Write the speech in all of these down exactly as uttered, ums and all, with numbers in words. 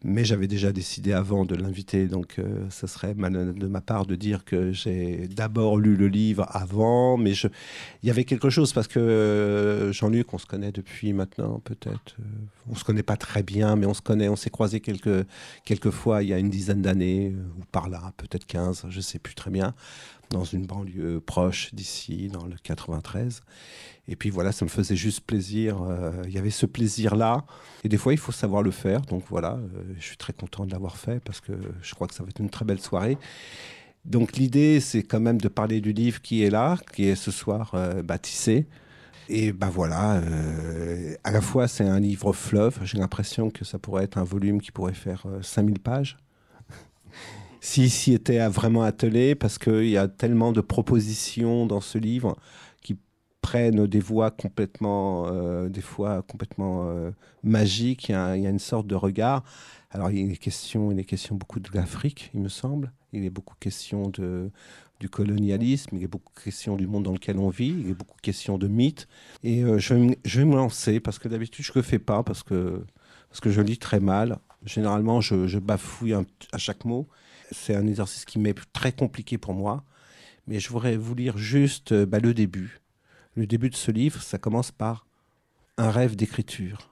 Mais j'avais déjà décidé avant de l'inviter, donc euh, ça serait malhonnête de ma part de dire que j'ai d'abord lu le livre avant, mais je... il y avait quelque chose parce que euh, Jean-Luc, on se connaît depuis maintenant peut-être, euh, on se connaît pas très bien, mais on se connaît, on s'est croisés quelques, quelques fois il y a une dizaine d'années, euh, ou par là, peut-être quinze, je sais plus très bien, dans une banlieue proche d'ici, dans le quatre-vingt-treize. Et puis voilà, ça me faisait juste plaisir. Euh, il y avait ce plaisir-là. Et des fois, il faut savoir le faire. Donc voilà, euh, je suis très content de l'avoir fait parce que je crois que ça va être une très belle soirée. Donc l'idée, c'est quand même de parler du livre qui est là, qui est ce soir euh, baptisé. Et ben voilà, euh, à la fois, c'est un livre fleuve. J'ai l'impression que ça pourrait être un volume qui pourrait faire euh, cinq mille pages. S'il s'y était vraiment attelé, parce qu'il y a tellement de propositions dans ce livre qui prennent des voies complètement, euh, des fois complètement euh, magiques. Il y, a, il y a une sorte de regard. Alors, il est question, il est question beaucoup de l'Afrique, il me semble. Il est beaucoup question de, du colonialisme. Il est beaucoup question du monde dans lequel on vit. Il est beaucoup question de mythes. Et euh, je, vais me, je vais me lancer, parce que d'habitude, je ne le fais pas, parce que, parce que je lis très mal. Généralement, je, je bafouille un, à chaque mot. C'est un exercice qui m'est très compliqué pour moi. Mais je voudrais vous lire juste bah, le début. Le début de ce livre, ça commence par un rêve d'écriture.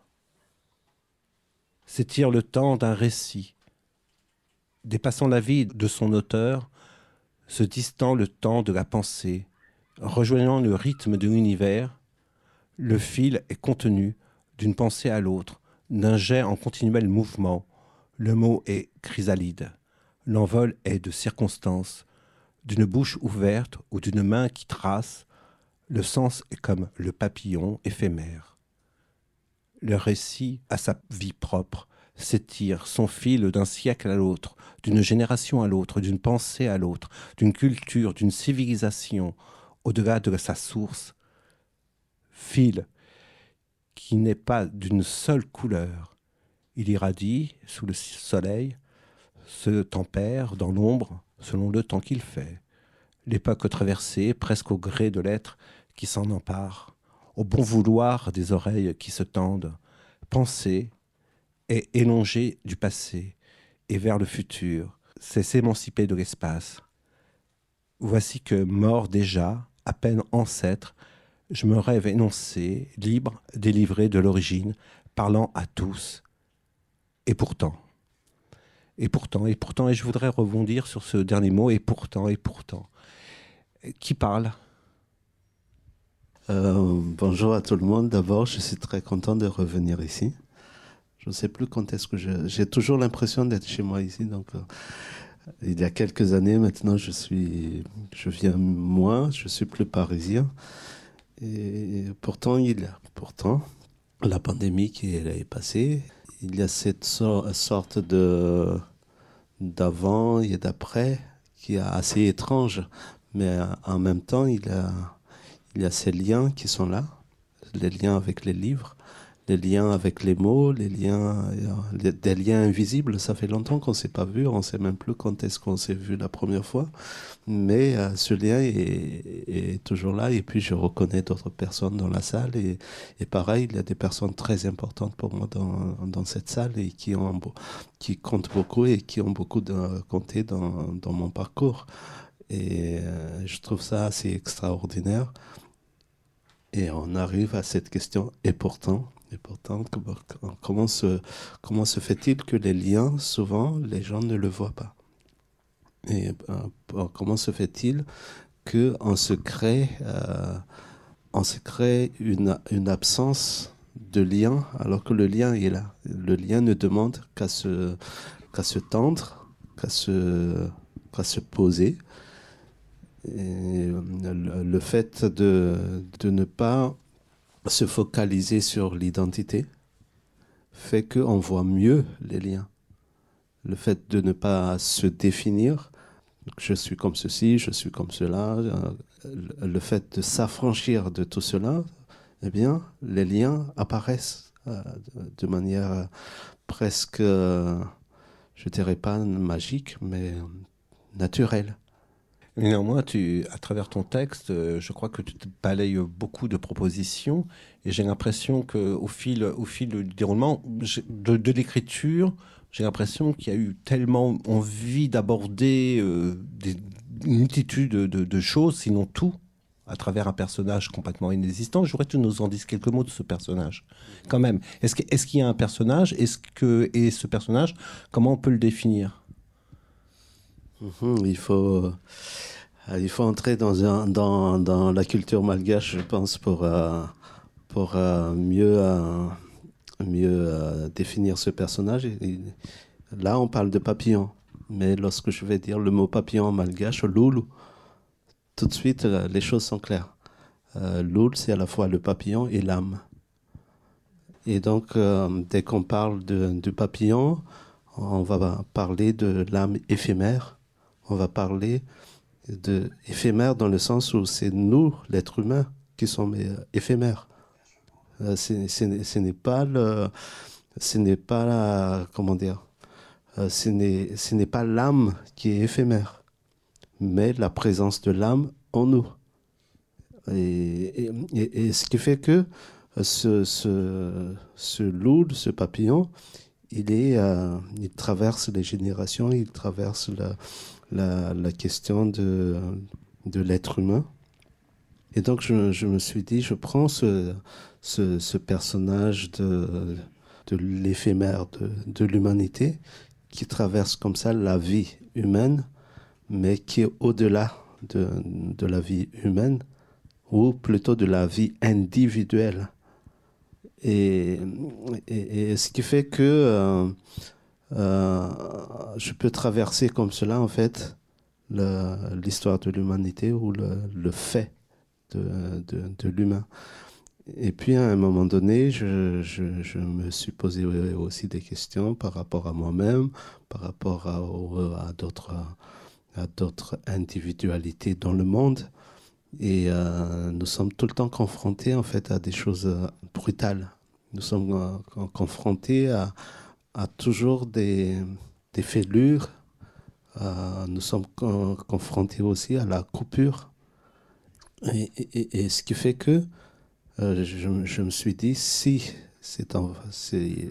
S'étire le temps d'un récit, dépassant la vie de son auteur, se distant le temps de la pensée, rejoignant le rythme de l'univers, le fil est contenu d'une pensée à l'autre, d'un jet en continuel mouvement. Le mot est chrysalide. L'envol est de circonstance, d'une bouche ouverte ou d'une main qui trace. Le sens est comme le papillon éphémère. Le récit a sa vie propre, s'étire son fil d'un siècle à l'autre, d'une génération à l'autre, d'une pensée à l'autre, d'une culture, d'une civilisation, au-delà de sa source. Fil qui n'est pas d'une seule couleur. Il irradie sous le soleil, se tempère dans l'ombre selon le temps qu'il fait. L'époque traversée, presque au gré de l'être qui s'en empare, au bon vouloir des oreilles qui se tendent, penser est élonger du passé et vers le futur, c'est s'émanciper de l'espace. Voici que, mort déjà, à peine ancêtre, je me rêve énoncé, libre, délivré de l'origine, parlant à tous. Et pourtant, et pourtant, et pourtant, et je voudrais rebondir sur ce dernier mot, et pourtant, et pourtant. Qui parle ? Euh, bonjour à tout le monde. D'abord, je suis très content de revenir ici. Je ne sais plus quand est-ce que je... J'ai toujours l'impression d'être chez moi ici. Donc, euh, il y a quelques années maintenant, je suis, je viens moins. Je suis plus parisien. Et pourtant, il, pourtant, la pandémie qui est passée, il y a cette so- sorte de d'avant et d'après qui est assez étrange. Mais en même temps, il y a Il y a ces liens qui sont là, les liens avec les livres, les liens avec les mots, les liens, les, des liens invisibles. Ça fait longtemps qu'on ne s'est pas vu, on ne sait même plus quand est-ce qu'on s'est vu la première fois. Mais euh, ce lien est, est toujours là. Et puis je reconnais d'autres personnes dans la salle. Et, et pareil, il y a des personnes très importantes pour moi dans, dans cette salle et qui, ont, qui comptent beaucoup et qui ont beaucoup de, compté dans, dans mon parcours. Et euh, je trouve ça assez extraordinaire. Et on arrive à cette question, et pourtant, et pourtant comment, se, comment se fait-il que les liens, souvent, les gens ne le voient pas ? Et euh, comment se fait-il qu'on se crée, euh, on se crée une, une absence de lien, alors que le lien est là. Le lien ne demande qu'à se, qu'à se tendre, qu'à se, qu'à se poser. Et le, le fait de, de ne pas se focaliser sur l'identité fait qu'on voit mieux les liens. Le fait de ne pas se définir, je suis comme ceci, je suis comme cela, le fait de s'affranchir de tout cela, eh bien, les liens apparaissent de manière presque, je dirais pas magique, mais naturelle. Mais néanmoins, tu, à travers ton texte, euh, je crois que tu te balayes beaucoup de propositions et j'ai l'impression qu'au fil, au fil du déroulement j'ai- de, de l'écriture, j'ai l'impression qu'il y a eu tellement envie d'aborder euh, des, une multitude de, de- de choses, sinon tout, à travers un personnage complètement inexistant. Je voudrais que tu nous en dises quelques mots de ce personnage, quand même. Est-ce que- est-ce qu'il y a un personnage? Est-ce que, et ce personnage, comment on peut le définir? Mhm, il faut, euh, il faut entrer dans, un, dans, dans la culture malgache, je pense, pour, euh, pour euh, mieux, euh, mieux euh, définir ce personnage. Et- et là, on parle de papillon. Mais lorsque je vais dire le mot papillon en malgache, loulou, tout de suite, euh, les choses sont claires. Euh, Loul, c'est à la fois le papillon et l'âme. Et donc, euh, dès qu'on parle de, du papillon, on va parler de l'âme éphémère. On va parler de éphémère dans le sens où c'est nous, l'être humain, qui sommes euh, éphémères. Euh, c'est- c'est- ce n'est pas le, ce n'est pas la- comment dire, euh, ce n'est, ce n'est pas l'âme qui est éphémère, mais la présence de l'âme en nous. Et, et- et- et ce qui fait que euh, ce, ce, ce loup, ce papillon, il, est, euh, il traverse les générations, il traverse la, la, la question de, de l'être humain. Et donc je, je me suis dit, je prends ce, ce, ce personnage de, de l'éphémère, de, de l'humanité, qui traverse comme ça la vie humaine, mais qui est au-delà de, de la vie humaine, ou plutôt de la vie individuelle. Et, et, et ce qui fait que euh, euh, je peux traverser comme cela, en fait, le- l'histoire de l'humanité ou le, le fait de, de, de l'humain. Et puis, à un moment donné, je, je, je me suis posé aussi des questions par rapport à moi-même, par rapport à, au- à d'autres à d'autres individualités dans le monde. Et euh, nous sommes tout le temps confrontés en fait à des choses euh, brutales. Nous sommes euh, con- confrontés à, à toujours des, des fêlures. Euh, nous sommes con- confrontés aussi à la coupure. Et, et- et ce qui fait que euh, je, je me suis dit, si c'est en- c'est-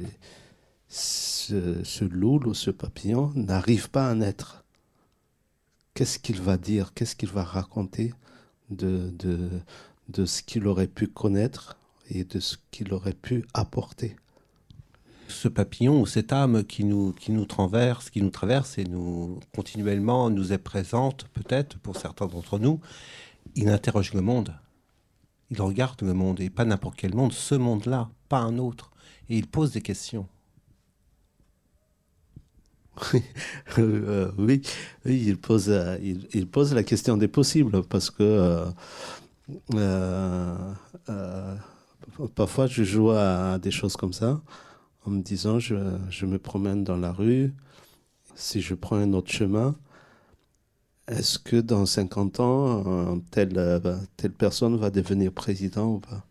ce, ce loup ou ce papillon n'arrive pas à naître, qu'est-ce qu'il va dire, qu'est-ce qu'il va raconter de, de, de ce qu'il aurait pu connaître et de ce qu'il aurait pu apporter. Ce papillon ou cette âme qui nous, qui nous traverse, qui nous traverse et nous continuellement nous est présente, peut-être pour certains d'entre nous, il interroge le monde. Il regarde le monde et pas n'importe quel monde, ce monde-là, pas un autre. Et il pose des questions. Euh, oui, oui, il pose, euh, il, il pose la question des possibles parce que euh, euh, euh, parfois je joue à des choses comme ça en me disant je, je me promène dans la rue, si je prends un autre chemin, est-ce que dans cinquante ans, euh, telle, euh, telle personne va devenir président ou pas?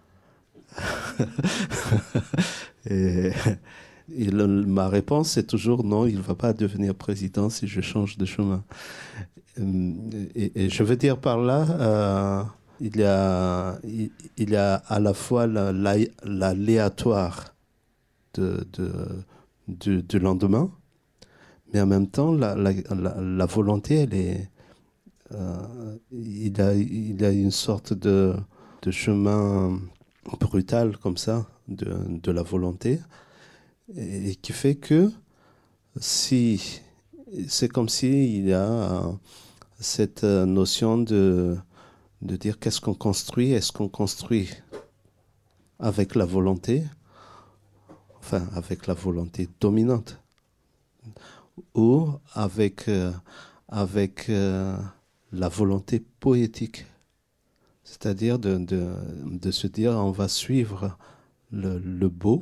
Et, et le- ma réponse, c'est toujours non, il ne va pas devenir président si je change de chemin. Et, et je veux dire par là, euh, il, y a, il, il y a à la fois la- la- l'aléatoire de, de, de, de lendemain, mais en même temps, la, la, la, la volonté, elle est, euh, il, a, il a une sorte de, de chemin brutal comme ça, de, de la volonté, et, et qui fait que si c'est comme si il y a euh, cette euh, notion de, de dire qu'est-ce qu'on construit, est-ce qu'on construit avec la volonté, enfin avec la volonté dominante, ou avec, euh, avec euh, la volonté poétique, c'est-à-dire de, de, de se dire on va suivre le, le beau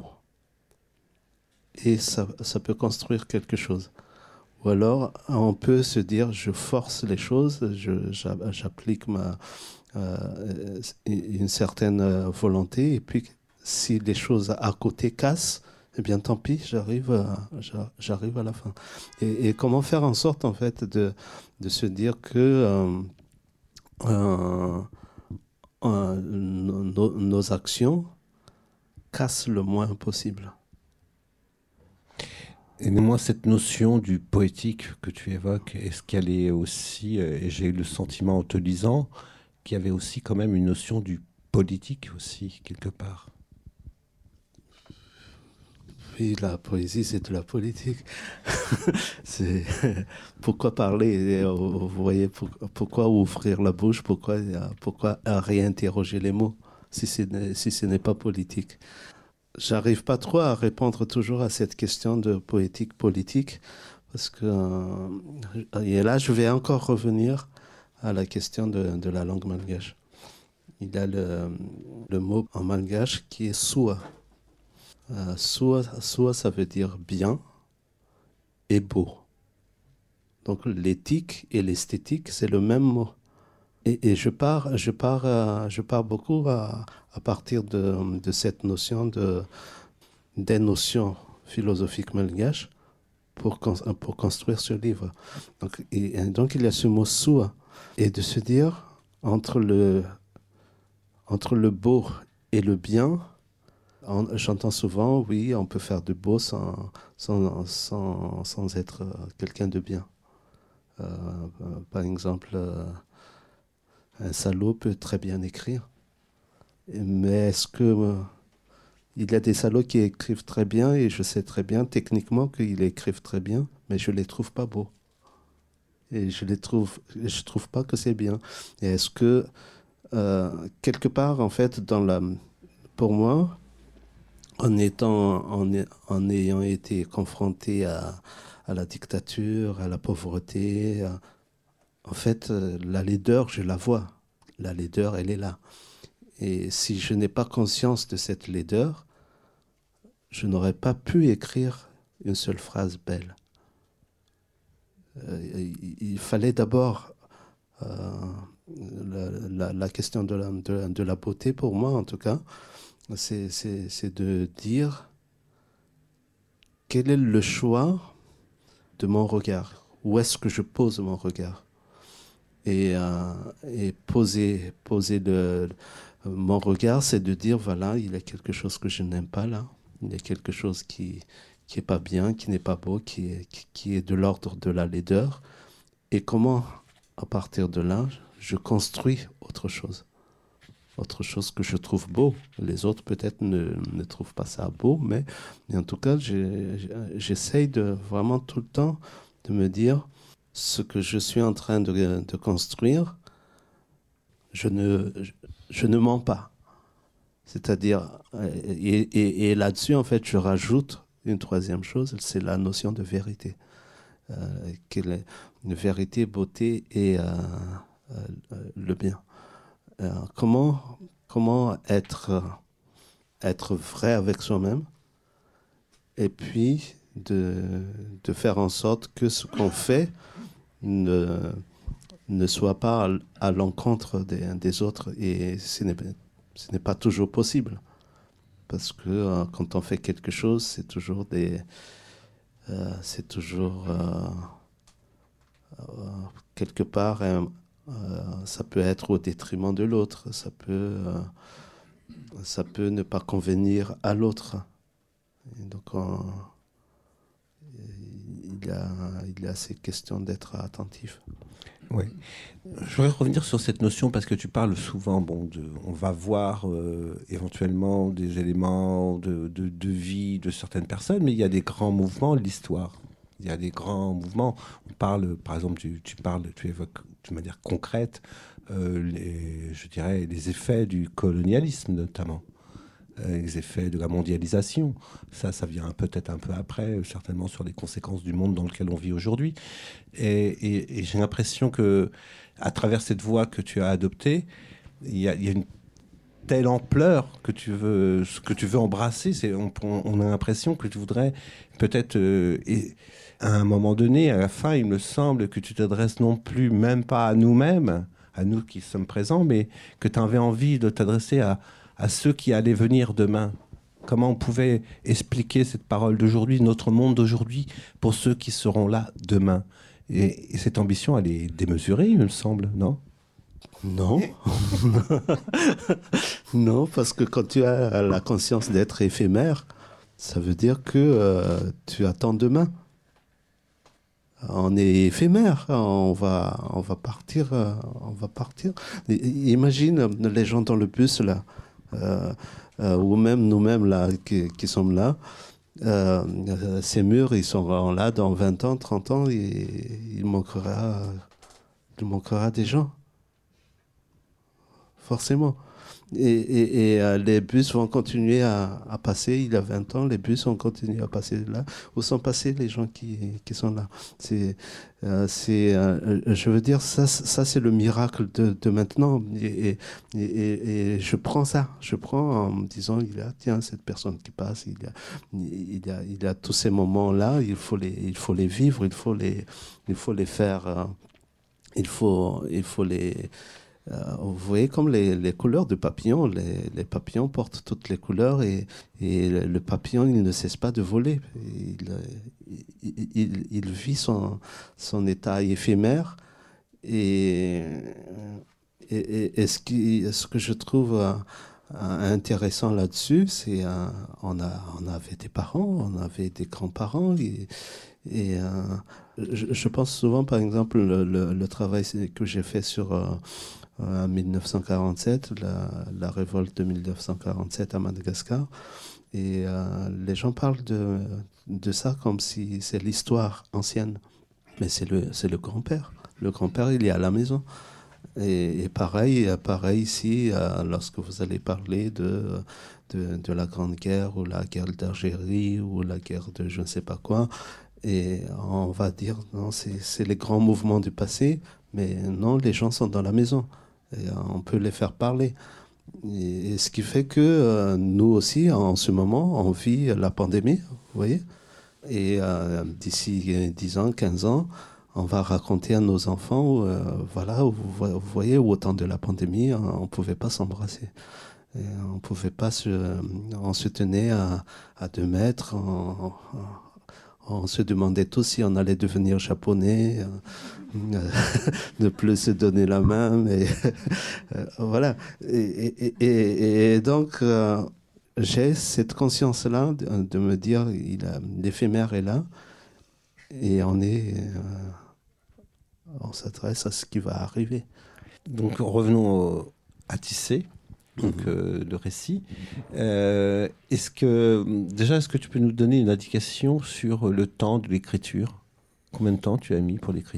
et ça, ça peut construire quelque chose. Ou alors, on peut se dire, je force les choses, je, j'a- j'applique ma, euh, une certaine volonté, et puis si les choses à côté cassent, eh bien tant pis, j'arrive à, j'arrive à la fin. Et, et comment faire en sorte, en fait, de, de se dire que euh, euh, euh, nos, nos actions cassent le moins possible. Et moi, cette notion du poétique que tu évoques, est-ce qu'elle est aussi, et j'ai eu le sentiment en te lisant, qu'il y avait aussi quand même une notion du politique aussi, quelque part. Oui, la poésie, c'est de la politique. C'est pourquoi parler, vous voyez, pour, pourquoi ouvrir la bouche, pourquoi, pourquoi réinterroger les mots, si, si ce n'est pas politique. J'arrive pas trop à répondre toujours à cette question de poétique politique, parce que et là, je vais encore revenir à la question de, de la langue malgache. Il y a le, le mot en malgache qui est soa. Euh, soa, soa, ça veut dire bien et beau. Donc l'éthique et l'esthétique, c'est le même mot. Et, et je pars, je pars, euh, je pars beaucoup à, à partir de, de cette notion de, des notions philosophiques malgaches pour, pour construire ce livre. Donc, et, et donc il y a ce mot soa. Et de se dire, entre le, entre le beau et le bien, j'entends souvent, oui, on peut faire de beau sans, sans, sans, sans être quelqu'un de bien. Euh, par exemple, euh, un salaud peut très bien écrire. Mais est-ce que... Euh, il y a des salauds qui écrivent très bien et je sais très bien techniquement qu'ils écrivent très bien, mais je ne les trouve pas beaux. Et je ne trouve, je trouve pas que c'est bien. Et est-ce que, euh, quelque part, en fait, dans la, pour moi, en, étant, en, en ayant été confronté à, à la dictature, à la pauvreté, à, en fait, la laideur, je la vois. La laideur, elle est là. Et si je n'ai pas conscience de cette laideur, je n'aurais pas pu écrire une seule phrase belle. Euh, il, il fallait d'abord euh, la, la, la question de la, de, de la beauté, pour moi en tout cas, c'est, c'est, c'est de dire quel est le choix de mon regard. Où est-ce que je pose mon regard? Et, euh, et poser, poser le, mon regard, c'est de dire, voilà, il y a quelque chose que je n'aime pas là. Il y a quelque chose qui qui n'est pas bien, qui n'est pas beau, qui est, qui, qui est de l'ordre de la laideur. Et comment, à partir de là, je construis autre chose. Autre chose que je trouve beau. Les autres, peut-être, ne, ne trouvent pas ça beau, mais, mais en tout cas, j'ai, j'essaye de vraiment tout le temps de me dire ce que je suis en train de, de construire, je ne, je, je ne mens pas. C'est-à-dire, et, et, et là-dessus, en fait, je rajoute une troisième chose, c'est la notion de vérité. Euh, quelle est une vérité, beauté et euh, euh, le bien. Euh, comment, comment être, être vrai avec soi-même et puis de, de faire en sorte que ce qu'on fait ne, ne soit pas à, à l'encontre des, des autres. Et ce n'est, ce n'est pas toujours possible. Parce que euh, quand on fait quelque chose, c'est toujours des, euh, c'est toujours euh, euh, quelque part, euh, euh, ça peut être au détriment de l'autre, ça peut, euh, ça peut ne pas convenir à l'autre. Et donc, on, il y a, il y a ces questions d'être attentif. Oui. Je voudrais revenir sur cette notion parce que tu parles souvent, bon, de, on va voir euh, éventuellement des éléments de, de, de vie de certaines personnes, mais il y a des grands mouvements de l'histoire. Il y a des grands mouvements. On parle, par exemple, tu, tu parles, tu évoques de manière concrète, euh, les, je dirais, les effets du colonialisme notamment. Les effets de la mondialisation. Ça, ça vient peut-être un peu après, certainement sur les conséquences du monde dans lequel on vit aujourd'hui. Et, et, et j'ai l'impression que, à travers cette voie que tu as adoptée, il y a, il y a une telle ampleur que tu veux, que tu veux embrasser. C'est, on, on a l'impression que tu voudrais peut-être, euh, et, à un moment donné, à la fin, il me semble que tu t'adresses non plus, même pas à nous-mêmes, à nous qui sommes présents, mais que tu avais envie de t'adresser à à ceux qui allaient venir demain. Comment on pouvait expliquer cette parole d'aujourd'hui, notre monde d'aujourd'hui, pour ceux qui seront là demain. Et, et cette ambition, elle est démesurée, il me semble, non ? Non. Non, parce que quand tu as la conscience d'être éphémère, ça veut dire que euh, tu attends demain. On est éphémère, on va, on va partir, euh, on va partir. I- Imagine les gens dans le bus là, euh, euh, ou même nous-mêmes là qui, qui sommes là. Euh, ces murs, ils seront là dans vingt ans, trente ans, et il manquera, il manquera des gens, forcément. Et, et, et euh, les bus vont continuer à, à passer. Il y a vingt ans, les bus ont continué à passer là. Où sont passés les gens qui, qui sont là? C'est, euh, c'est, euh, je veux dire, ça, ça c'est le miracle de, de maintenant. Et, et, et, et je prends ça. Je prends en me disant, il y a, tiens, cette personne qui passe, il y a, il y a, il y a tous ces moments-là. Il faut les, il faut les vivre, il faut les, il faut les faire. Euh, il faut, il faut les Euh, vous voyez comme les, les couleurs du papillon, les, les papillons portent toutes les couleurs et, et le, le papillon, il ne cesse pas de voler. Il, il, il, il vit son, son état éphémère et, et, et, et ce, qui, ce que je trouve euh, intéressant là-dessus, c'est euh, on, a, on avait des parents, on avait des grands-parents et, et euh, je, je pense souvent, par exemple, le, le, le travail que j'ai fait sur... Euh, en mille neuf cent quarante-sept, la, la révolte de mille neuf cent quarante-sept à Madagascar. Et euh, les gens parlent de, de ça comme si c'est l'histoire ancienne. Mais c'est le, c'est le grand-père. Le grand-père, il est à la maison. Et, et pareil, pareil ici, euh, lorsque vous allez parler de, de, de la Grande Guerre ou la guerre d'Algérie ou la guerre de je ne sais pas quoi, et on va dire, non, c'est, c'est les grands mouvements du passé, mais non, les gens sont dans la maison. Et on peut les faire parler. Et, et ce qui fait que euh, nous aussi, en ce moment, on vit la pandémie, vous voyez. Et euh, d'ici dix ans, quinze ans, on va raconter à nos enfants, euh, voilà, vous, vous voyez, au temps de la pandémie, on ne pouvait pas s'embrasser. Et on ne pouvait pas se... On se tenait à, à deux mètres, on, on, on se demandait tous si on allait devenir japonais. Euh, ne plus se donner la main, mais euh, voilà. Et, et, et, et donc, euh, j'ai cette conscience-là de, de me dire, il a, l'éphémère est là, et on est, euh, on s'adresse à ce qui va arriver. Donc revenons au, à Tissé, donc mmh. euh, le récit. Euh, est-ce que déjà, est-ce que tu peux nous donner une indication sur le temps de l'écriture? Combien de temps tu as mis pour l'écrire?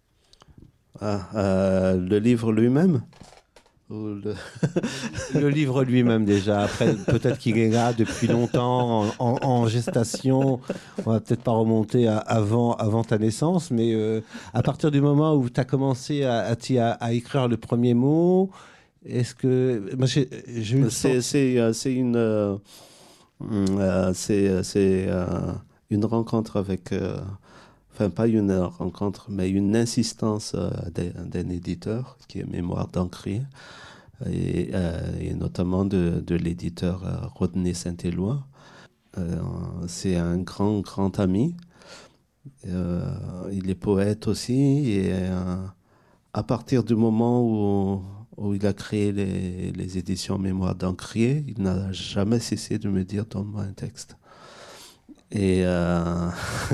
Ah, euh, le livre lui-même ou le... le livre lui-même déjà. Après, peut-être qu'il est là depuis longtemps, en, en, en gestation. On va peut-être pas remonter à avant, avant ta naissance, mais euh, à partir du moment où tu as commencé à, à, à écrire le premier mot, est-ce que... Moi, j'ai, j'ai eu c'est, c'est, euh, c'est une... Euh, euh, c'est c'est euh, une rencontre avec... Euh, Enfin, pas une rencontre, mais une insistance euh, d'un, d'un éditeur qui est Mémoire d'Encrier, et, euh, et notamment de, de l'éditeur euh, Rodney Saint-Éloi. Euh, c'est un grand, grand ami. Euh, il est poète aussi, et euh, à partir du moment où, où il a créé les, les éditions Mémoire d'Encrier, il n'a jamais cessé de me dire « donne-moi un texte ». Et... Euh,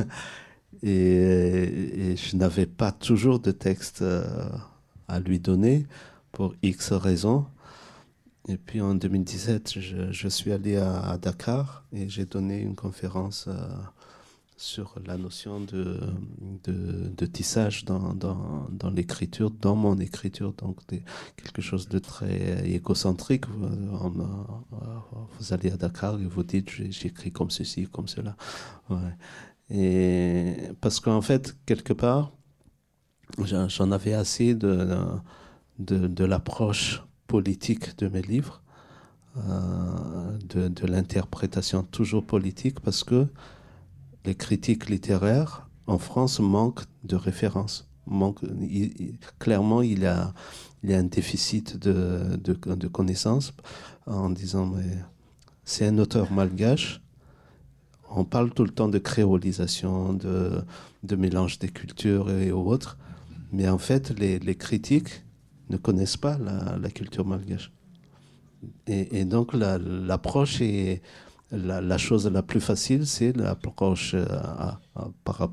Et, et je n'avais pas toujours de texte euh, à lui donner pour X raisons. Et puis en deux mille dix-sept, je, je suis allé à, à Dakar et j'ai donné une conférence euh, sur la notion de, de, de tissage dans, dans, dans l'écriture, dans mon écriture. Donc des, quelque chose de très égocentrique. Vous, on, vous allez à Dakar et vous dites j'écris comme ceci, comme cela. Ouais. Et parce qu'en fait, quelque part, j'en avais assez de, de, de l'approche politique de mes livres, euh, de, de l'interprétation toujours politique, parce que les critiques littéraires en France manquent de références. Manquent, il, il, clairement, il y a, il y a un déficit de, de, de connaissances en disant mais c'est un auteur malgache. On parle tout le temps de créolisation, de, de mélange des cultures et autres, mais en fait, les, les critiques ne connaissent pas la, la culture malgache. Et, et donc, la, l'approche est la, la chose la plus facile, c'est l'approche euh, à- à- par rapport